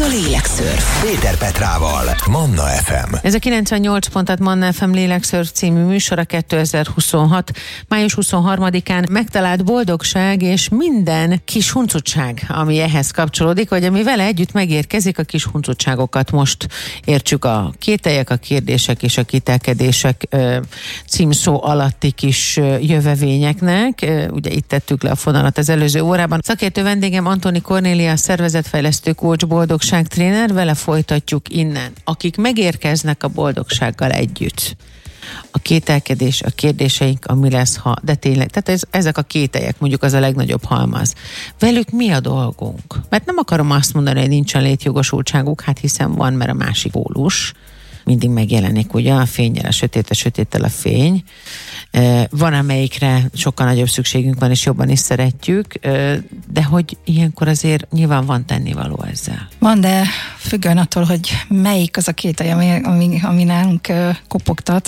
a Lélekszörf. Péter Petrával, Manna FM. Ez a 98 pontat Manna FM Lélekszörf című műsora 2026. május 23-án megtalált boldogság és minden kis huncutság, ami ehhez kapcsolódik, vagy ami vele együtt megérkezik. A kis huncutságokat most értsük a kételyek, a kérdések és a kételkedések címszó alatti kis jövevényeknek. Ugye itt tettük le a fonalat az előző órában. Szakértő vendégem Antoni Kornélia, szervezetfejlesztő coach, boldogságtréner, vele folytatjuk innen. Akik megérkeznek a boldogsággal együtt. A kételkedés, a kérdéseink, ami lesz, ha, de tényleg, tehát ezek a kételyek, mondjuk az a legnagyobb halmaz. Velük mi a dolgunk? Mert nem akarom azt mondani, hogy nincsen létjogosultságuk, hát hiszen van, mert a másik pólus mindig megjelenik, ugye, a fénnyel, a sötéttel a fény. Van, amelyikre sokkal nagyobb szükségünk van, és jobban is szeretjük, de hogy ilyenkor azért nyilván van tennivaló ezzel. Van, de függően attól, hogy melyik az a kételj, ami nálunk kopogtat,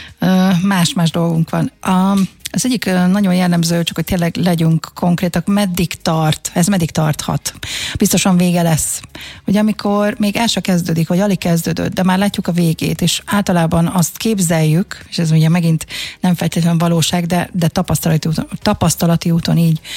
más-más dolgunk van. Az egyik nagyon jellemző, csak hogy tényleg legyünk konkrétak, ez meddig tarthat. Biztosan vége lesz. Hogy amikor még el se kezdődik, vagy alig kezdődött, de már látjuk a végét, és általában azt képzeljük, és ez ugye megint nem feltétlenül valóság, de tapasztalati úton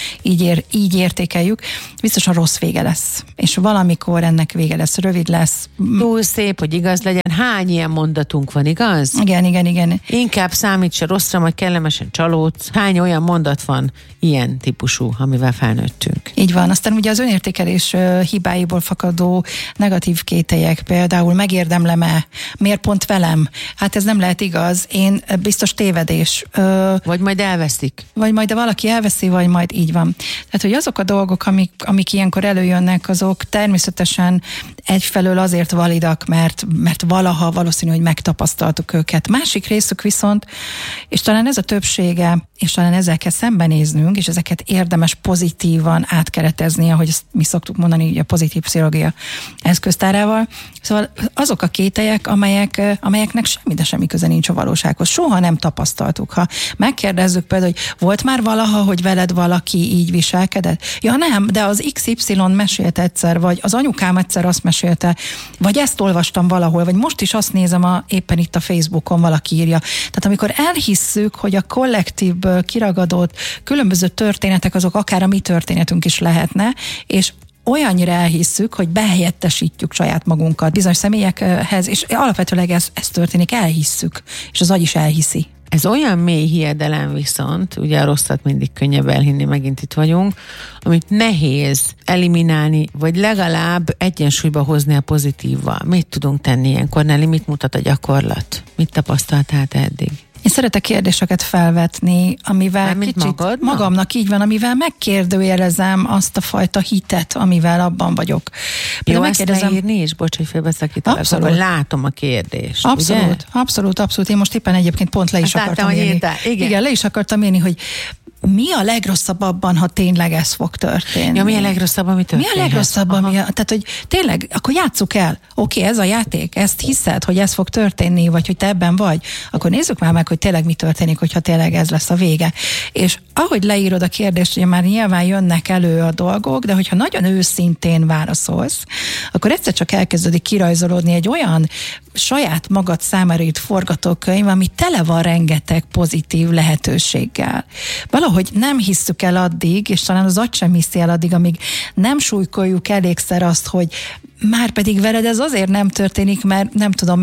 így értékeljük, biztosan rossz vége lesz. És valamikor ennek vége lesz, rövid lesz. Túl szép, hogy igaz legyen. Hány ilyen mondatunk van, igaz? Igen. Inkább számíts a rosszra, majd kellemesen csalódsz. Hány olyan mondat van ilyen típusú, amivel felnőttünk? Így van. Aztán ugye az önértékelés hibáiból fakadó negatív kételyek, például megérdemlem-e? Miért pont velem? Hát ez nem lehet igaz. Én biztos tévedés. Vagy majd elveszik. Vagy majd valaki elveszi, vagy majd így van. Tehát, hogy azok a dolgok, amik ilyenkor előjönnek, azok természetesen egyfelől azért validak, mert valaha valószínű, hogy megtapasztaltuk őket. Másik részük viszont, és talán ez a többsége, és talán ezzel kell szembenéznünk, és ezeket érdemes pozitívan átkeretezni, ahogy ezt mi szoktuk mondani, a pozitív pszichológia eszköztárával. Szóval azok a kételyek, amelyeknek semmi köze nincs a valósághoz. Soha nem tapasztaltuk. Ha megkérdezzük például, hogy volt már valaha, hogy veled valaki így viselkedett? Ja nem, de az XY mesélt egyszer, vagy az anyukám egyszer azt mesélte, vagy ezt olvastam valahol, vagy most is azt nézem éppen itt a Facebookon valaki írja. Tehát amikor elhisszük, hogy a kollektívből kiragadott különböző történetek, azok akár a mi történetünk is lehetne, és olyannyira elhisszük, hogy behelyettesítjük saját magunkat bizonyos személyekhez, és alapvetőleg ez történik, elhisszük, és az agy is elhiszi. Ez olyan mély hiedelem viszont, ugye a rosszat mindig könnyebb elhinni, megint itt vagyunk, amit nehéz eliminálni, vagy legalább egyensúlyba hozni a pozitívval. Mit tudunk tenni ilyenkor, Nelly? Mit mutat a gyakorlat? Mit tapasztaltál te eddig? Én szeretek kérdéseket felvetni, amivel magamnak így van, amivel megkérdőjelezem azt a fajta hitet, amivel abban vagyok. Jó, ezt leírni is? Bocs, hogy félbeszakítalak. Abszolút. Látom a kérdést. Abszolút. Én most éppen egyébként pont le is akartam írni. Igen, le is akartam írni, hogy mi a legrosszabb abban, ha tényleg ez fog történni? Ja, mi a legrosszabb, ami történhet? Mi a legrosszabb, tehát, hogy tényleg, akkor játsszuk el. Oké, ez a játék, ezt hiszed, hogy ez fog történni, vagy hogy te ebben vagy, akkor nézzük már meg, hogy tényleg mi történik, hogyha tényleg ez lesz a vége. És ahogy leírod a kérdést, ugye már nyilván jönnek elő a dolgok, de hogyha nagyon őszintén válaszolsz, akkor egyszer csak elkezdődik kirajzolódni egy olyan saját magad számára írt forgatókönyv, ami tele van rengeteg pozitív lehetőséggel. Valahogy nem hisszük el addig, és talán az agy sem hiszi el addig, amíg nem súlykoljuk elégszer azt, hogy már pedig veled ez azért nem történik, mert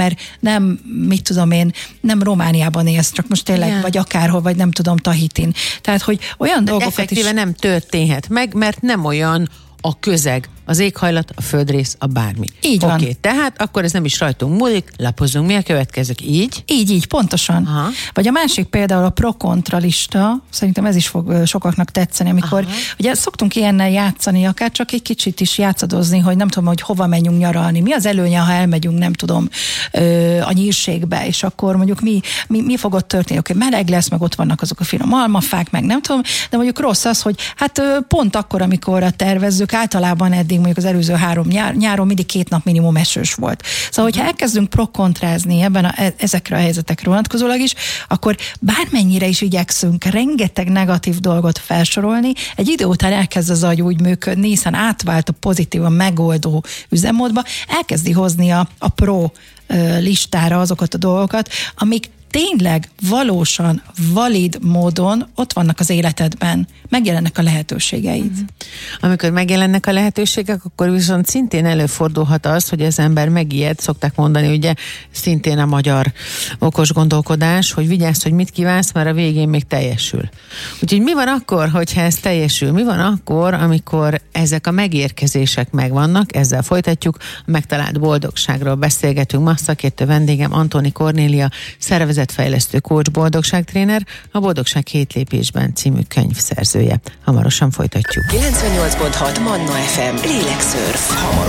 nem Romániában élsz, csak most tényleg, igen. Vagy akárhol, vagy nem tudom, Tahitin. Tehát, hogy olyan dolgokat effektíve is nem történhet meg, mert nem olyan a közeg, az éghajlat, a földrész, a bármi. Így van. Oké, tehát akkor ez nem is rajtunk múlik, lapozzunk, mi a következők? Így? Így, pontosan. Aha. Vagy a másik például a pro-kontra lista, szerintem ez is fog sokaknak tetszeni, amikor ugye szoktunk ilyennel játszani, akár csak egy kicsit is játszadozni, hogy nem tudom, hogy hova menjünk nyaralni. Mi az előnye, ha elmegyünk, nem tudom, a nyírségbe, és akkor mondjuk mi fog ott történni? Oké, meleg lesz, meg ott vannak azok a finom almafák, meg nem tudom, de mondjuk rossz az, hogy hát pont akkor, amikor tervezzük, általában eddig mondjuk az előző 3 nyáron mindig 2 nap minimum esős volt. Szóval, hogyha elkezdünk pro-kontrázni ezekre a helyzetekre vonatkozólag is, akkor bármennyire is igyekszünk rengeteg negatív dolgot felsorolni, egy idő után elkezd az agy úgy működni, hiszen átvált a pozitívan megoldó üzemmódba, elkezdi hozni a pro listára azokat a dolgokat, amik tényleg valósan, valid módon ott vannak az életedben, megjelennek a lehetőségeid. Amikor megjelennek a lehetőségek, akkor viszont szintén előfordulhat az, hogy az ember megijed, szokták mondani, ugye szintén a magyar okos gondolkodás, hogy vigyázz, hogy mit kívánsz, mert a végén még teljesül. Úgyhogy mi van akkor, hogyha ez teljesül? Mi van akkor, amikor ezek a megérkezések megvannak? Ezzel folytatjuk. A megtalált boldogságról beszélgetünk. Ma szakértő vendégem Antoni Kornélia, szervezetfejlesztő coach, boldogságtréner, a Boldogság 7 lépésben című könyv szerzője. Hamarosan folytatjuk. 98.6 Manna FM. Lélekszörf. Hamarosan